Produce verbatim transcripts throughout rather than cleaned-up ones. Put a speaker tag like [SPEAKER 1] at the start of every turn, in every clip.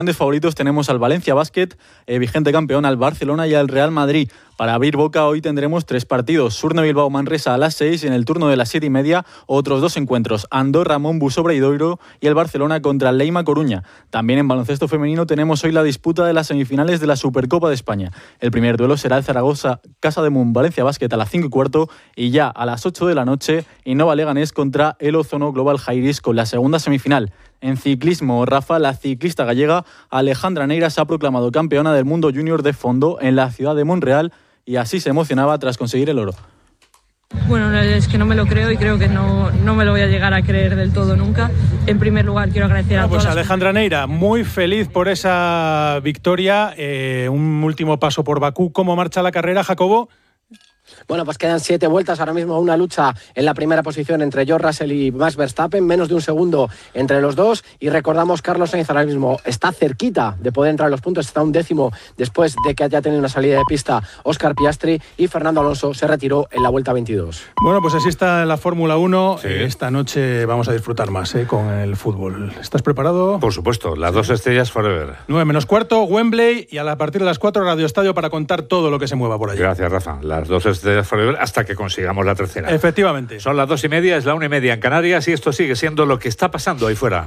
[SPEAKER 1] Grandes favoritos tenemos al Valencia Basket, eh, vigente campeón, al Barcelona y al Real Madrid. Para abrir boca hoy tendremos tres partidos. Surne Bilbao Manresa a las seis, en el turno de las siete y media otros dos encuentros. Andorra Monbus Obradoiro y el Barcelona contra el Leima Coruña. También en baloncesto femenino tenemos hoy la disputa de las semifinales de la Supercopa de España. El primer duelo será el Zaragoza Casa de Mun Valencia Basket a las cinco y cuarto y ya a las ocho de la noche Innova Leganés contra el Ozono Global Jairis con la segunda semifinal. En ciclismo, Rafa, la ciclista gallega Alejandra Neira se ha proclamado campeona del mundo junior de fondo en la ciudad de Monreal y así se emocionaba tras conseguir el oro.
[SPEAKER 2] Bueno, es que no me lo creo y creo que no, no me lo voy a llegar a creer del todo nunca. En primer lugar, quiero agradecer
[SPEAKER 3] bueno,
[SPEAKER 2] a todas
[SPEAKER 3] pues Alejandra Neira, muy feliz por esa victoria. Eh, un último paso por Bakú. ¿Cómo marcha la carrera, Jacobo?
[SPEAKER 4] Bueno, pues quedan siete vueltas, ahora mismo una lucha en la primera posición entre George Russell y Max Verstappen, menos de un segundo entre los dos, y recordamos, Carlos Sainz ahora mismo está cerquita de poder entrar en los puntos, está un décimo después de que haya tenido una salida de pista Óscar Piastri, y Fernando Alonso se retiró en la vuelta veintidós.
[SPEAKER 3] Bueno, pues así está la Fórmula uno,
[SPEAKER 5] sí.
[SPEAKER 3] Esta noche vamos a disfrutar más eh, con el fútbol. ¿Estás preparado?
[SPEAKER 5] Por supuesto, las dos estrellas forever.
[SPEAKER 3] nueve menos cuarto, Wembley, y a partir de las cuatro Radio Estadio para contar todo lo que se mueva por allí.
[SPEAKER 5] Gracias, Rafa. Las dos estrellas forever hasta que consigamos la tercera.
[SPEAKER 3] Efectivamente.
[SPEAKER 5] Son las dos y media, es la una y media en Canarias y esto sigue siendo lo que está pasando ahí fuera.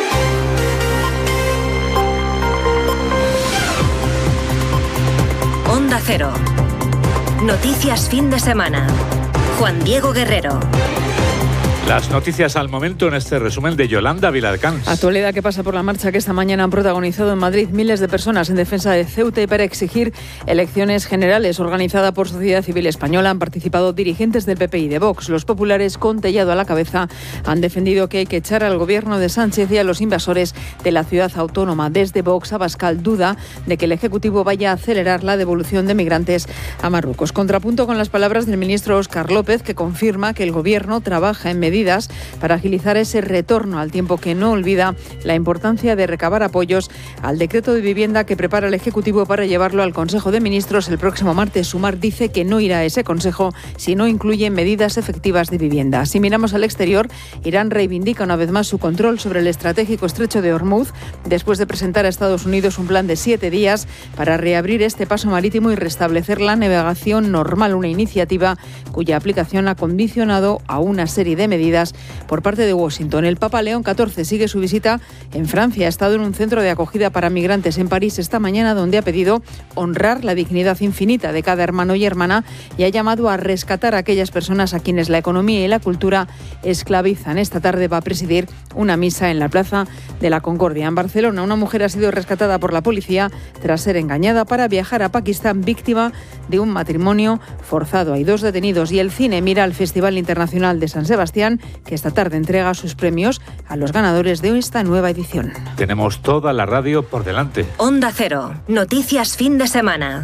[SPEAKER 6] Onda Cero. Noticias fin de semana. Juan Diego Guerrero.
[SPEAKER 5] Las noticias al momento en este resumen de Yolanda Viladcans.
[SPEAKER 7] Actualidad que pasa por la marcha que esta mañana han protagonizado en Madrid miles de personas en defensa de Ceuta y para exigir elecciones generales. Organizada por Sociedad Civil Española han participado dirigentes del P P y de Vox. Los populares, con Tellado a la cabeza, han defendido que hay que echar al gobierno de Sánchez y a los invasores de la ciudad autónoma. Desde Vox, Abascal duda de que el Ejecutivo vaya a acelerar la devolución de migrantes a Marruecos. Contrapunto con las palabras del ministro Óscar López, que confirma que el gobierno trabaja en medidas para agilizar ese retorno, al tiempo que no olvida la importancia de recabar apoyos al decreto de vivienda que prepara el Ejecutivo para llevarlo al Consejo de Ministros el próximo martes. Sumar dice que no irá a ese Consejo si no incluye medidas efectivas de vivienda. Si miramos al exterior, Irán reivindica una vez más su control sobre el estratégico estrecho de Hormuz, después de presentar a Estados Unidos un plan de siete días para reabrir este paso marítimo y restablecer la navegación normal, una iniciativa cuya aplicación ha condicionado a una serie de medidas por parte de Washington. El Papa León catorce sigue su visita en Francia. Ha estado en un centro de acogida para migrantes en París esta mañana, donde ha pedido honrar la dignidad infinita de cada hermano y hermana y ha llamado a rescatar a aquellas personas a quienes la economía y la cultura esclavizan. Esta tarde va a presidir una misa en la Plaza de la Concordia. En Barcelona, una mujer ha sido rescatada por la policía tras ser engañada para viajar a Pakistán, víctima de un matrimonio forzado. Hay dos detenidos. Y el cine mira al Festival Internacional de San Sebastián, que esta tarde entrega sus premios a los ganadores de esta nueva edición.
[SPEAKER 5] Tenemos toda la radio por delante.
[SPEAKER 6] Onda Cero. Noticias fin de semana.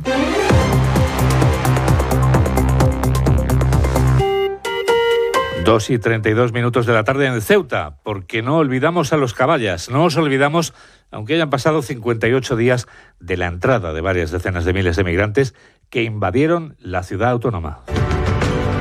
[SPEAKER 5] Dos y treinta y dos minutos de la tarde en Ceuta, porque no olvidamos a los caballas, no os olvidamos, aunque hayan pasado cincuenta y ocho días de la entrada de varias decenas de miles de migrantes que invadieron la ciudad autónoma.